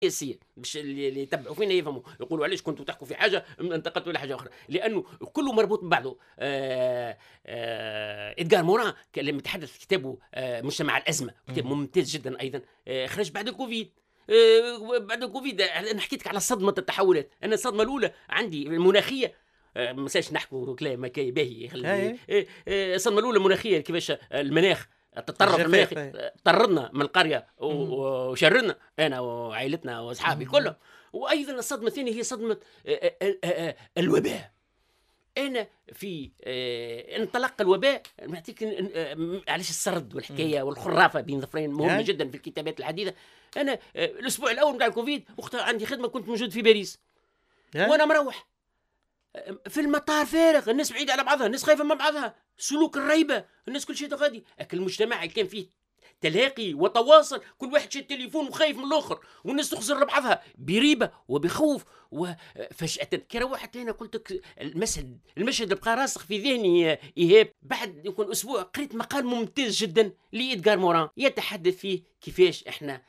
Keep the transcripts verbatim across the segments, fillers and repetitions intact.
سياسيه باش اللي يتبعوا فينا يفهموا، يقولوا علاش كنتوا تحكوا في حاجه انتقلتوا لحاجه اخرى، لانه كله مربوط ببعضه. آه آه ادغار موران لما يتحدث في كتابه آه مجتمع الازمه، كتاب ممتاز جدا ايضا، آه خرج بعد الكوفيد. آه بعد الكوفيد انا حكيت على صدمه التحولات. انا الصدمه الاولى عندي المناخيه، آه ما نساش نحكوا كلام باهي خلي الصدمه الاولى المناخيه، كيفاش المناخ التطرف المناخي طردنا من القريه وشردنا انا وعائلتنا واصحابي كلهم. وايضا الصدمه الثانيه هي صدمه الوباء. انا في انطلاق الوباء نعطيك علاش السرد والحكايه والخرافه بين ظفرين مهمه جدا في الكتابات الحديثه. انا الاسبوع الاول نتاع الكوفيد وقتها عندي خدمه، كنت موجود في باريس وانا مروح في المطار فارغ، الناس بعيده على بعضها، الناس خايفه من بعضها، سلوك الريبه، الناس كل شيء غادي. لكن المجتمع كان فيه تلاقي وتواصل، كل واحد شاد التليفون وخايف من الاخر، والناس تخزر لبعضها بريبه وبخوف. وفجاه كي روحت هنا قلت المشهد المشهد بقى راسخ في ذهني ايهاب. بعد يكون اسبوع قريت مقال ممتاز جدا لإدغار موران يتحدث فيه كيفاش احنا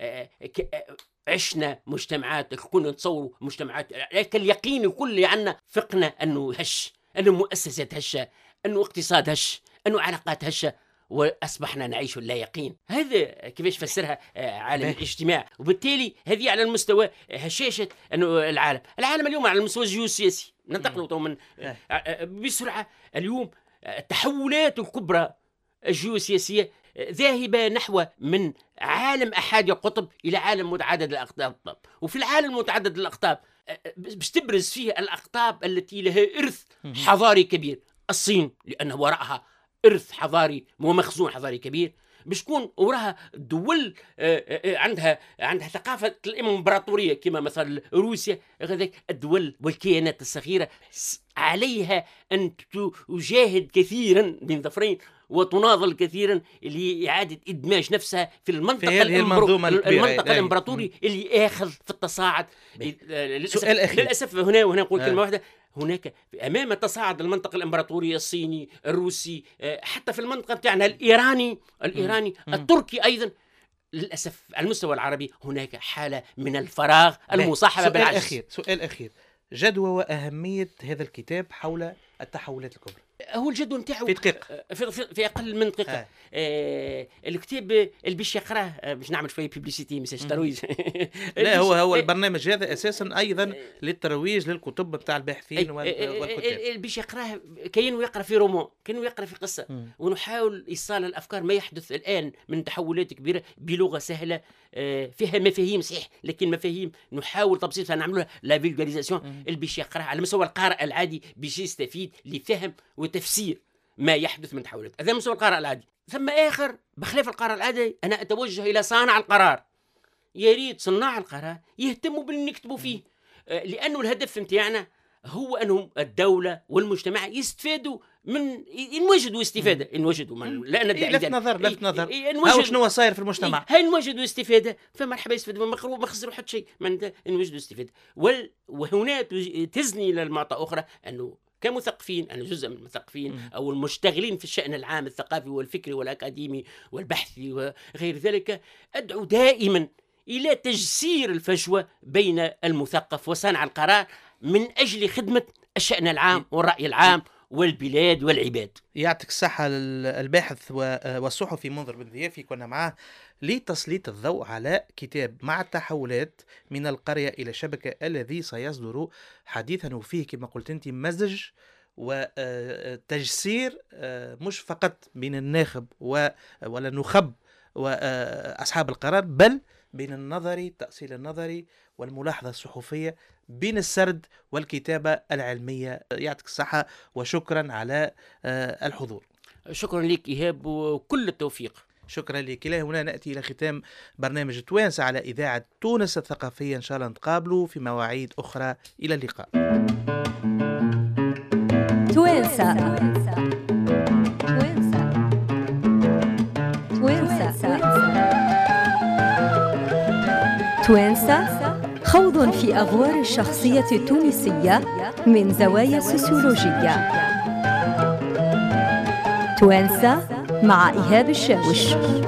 عشنا مجتمعات، كنا نتصوروا مجتمعات لكن اليقين الكل اللي عندنا فقنا انه هش، انه مؤسسات هشه، انه اقتصاد هش، انه علاقات هشه، واصبحنا نعيش لا يقين. هذا كيفاش فسرها عالم الاجتماع. وبالتالي هذه على المستوى هشاشه انه العالم العالم اليوم على المستوى الجيوسياسي. ننتقل من بسرعه اليوم التحولات الكبرى الجيوسياسيه ذاهبه نحو من عالم احادي القطب الى عالم متعدد الاقطاب. وفي العالم المتعدد الاقطاب باش تبرز فيه الاقطاب التي لها ارث حضاري كبير. الصين لان وراءها ارث حضاري ومخزون حضاري كبير، باش تكون وراها دول عندها عندها ثقافه الامبراطوريه كما مثلا روسيا. غذاك الدول والكيانات الصغيره عليها ان تجاهد كثيرا بين ظفرين وتناضل كثيرا لإعادة إدماج نفسها في المنطقة في المنظومة المنطقة الإمبراطوري اللي آخذ في التصاعد. للأسف, للأسف هنا وهنا نقول كلمة واحدة، هناك أمام تصاعد المنطقة الإمبراطورية الصيني الروسي، حتى في المنطقة بتاعنا الإيراني الإيراني م. التركي أيضا، للأسف على المستوى العربي هناك حالة من الفراغ المصاحبة بالعجز. سؤال أخير سؤال أخير جدوى وأهمية هذا الكتاب حول التحولات الكبرى. هو الجدول نتاعو في دقيقة، في, في, في اقل من دقيقه. آه. آه الكتاب اللي باش يقراه باش نعمل شويه بيبليسيتي مش ترويج. لا هو هو البرنامج هذا اساسا ايضا للترويج للكتب بتاع الباحثين والكتاب. اللي باش يقراه كاين ويقرا في رومان، كاين ويقرا في قصه. مم. ونحاول ايصال الافكار ما يحدث الان من تحولات كبيره بلغه سهله فيها مفاهيم صحيح، لكن مفاهيم نحاول تبسيطها نعملوها لا فيلغاريزاسيون. اللي باش يقراه على مستوى القارئ العادي باش يستفيد لفهم وتفسير ما يحدث من تحولات. هذا مستوى القارئ العادي. ثم آخر بخلاف القارئ العادي أنا أتوجه إلى صانع القرار. يا ريت صناع القرار يهتموا باللي نكتبوا فيه، لأنه الهدف متاعنا هو أنهم الدولة والمجتمع يستفادوا من إن وجدوا استفادة، إن وجدوا من لا ندعي لفت نظر لفت نظر هاو شنو صاير في المجتمع. هاي إن وجدوا استفادة فمرحبا يستفادوا، ما ما خسروا حتى شيء من إن وجدوا استفادة. وهنا تزني إلى المعطى أخرى أنه كمثقفين، أنا جزء من المثقفين أو المشتغلين في الشأن العام الثقافي والفكري والأكاديمي والبحثي وغير ذلك، أدعو دائما إلى تجسير الفجوة بين المثقف وصانع القرار من أجل خدمة الشأن العام والرأي العام والبلاد والعباد. يعطيك الصحة الباحث والصحفي منذر بن ضيافي كنا معاه لتسليط الضوء على كتاب مع التحولات من القرية إلى شبكة الذي سيصدر حديثا وفيه كما قلت أنت مزج وتجسير مش فقط بين الناخب ولا النخب وأصحاب القرار، بل بين النظري التأصيل النظري والملاحظة الصحفية، بين السرد والكتابة العلمية. يعطيك الصحة وشكرا على الحضور. شكرا لك إيهاب وكل التوفيق. شكرا لك. إلى هنا نأتي إلى ختام برنامج توانسة على إذاعة تونس الثقافية. إن شاء الله نتقابلوا في مواعيد أخرى. إلى اللقاء. توانسة توانسة خوض في أغوار الشخصية التونسية من زوايا سوسيولوجية. توانسة مع إيهاب الشاوش.